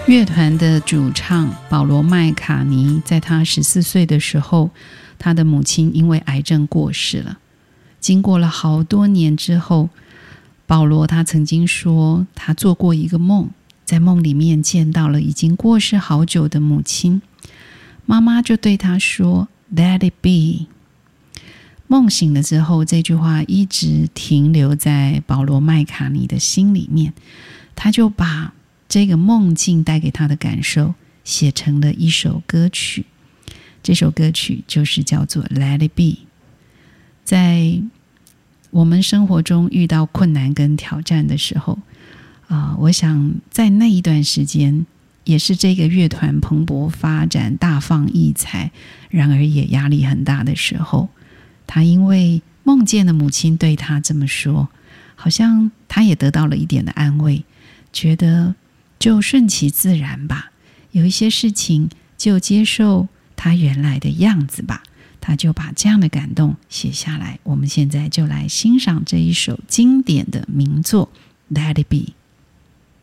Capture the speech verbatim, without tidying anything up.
乐团的主唱保罗·麦卡尼在他十四岁的时候，他的母亲因为癌症过世了。经过了好多年之后，保罗他曾经说，他做过一个梦，在梦里面见到了已经过世好久的母亲，妈妈就对他说 Let it be。 梦醒了之后，这句话一直停留在保罗·麦卡尼的心里面，他就把这个梦境带给他的感受写成了一首歌曲，这首歌曲就是叫做 Let it be。 在我们生活中遇到困难跟挑战的时候、呃、我想在那一段时间也是这个乐团蓬勃发展大放异彩，然而也压力很大的时候，他因为梦见了母亲对他这么说，好像他也得到了一点的安慰，觉得就顺其自然吧，有一些事情就接受它原来的样子吧，他就把这样的感动写下来。我们现在就来欣赏这一首经典的名作 Let it be。